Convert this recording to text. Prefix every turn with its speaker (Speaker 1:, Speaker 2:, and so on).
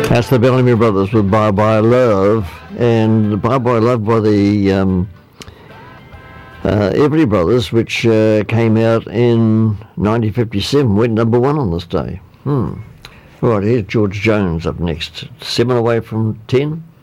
Speaker 1: That's the Bellamy Brothers with Bye Bye Love, and Bye Bye Love by the Everly Brothers, which came out in 1957, went number one on this day. Right, here's George Jones up next. 7 away from 10.